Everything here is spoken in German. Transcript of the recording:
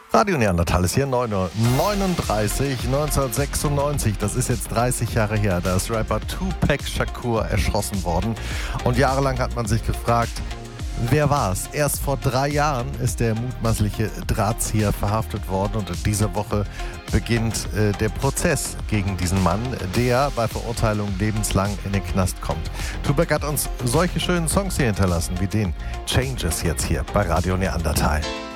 Radio Neandertal ist hier, 9:39 Uhr, 1996, das ist jetzt 30 Jahre her, da ist Rapper Tupac Shakur erschossen worden. Und jahrelang hat man sich gefragt, wer war es? Erst vor 3 Jahren ist der mutmaßliche Drahtzieher verhaftet worden und in dieser Woche beginnt der Prozess gegen diesen Mann, der bei Verurteilung lebenslang in den Knast kommt. Tupac hat uns solche schönen Songs hier hinterlassen, wie den Changes jetzt hier bei Radio Neandertal.